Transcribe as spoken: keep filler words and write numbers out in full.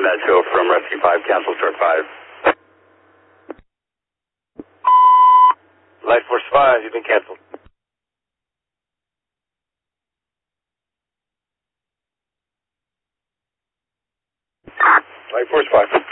Metro from Rescue five, cancel short five. Light Force five, you've been canceled. Light Force five.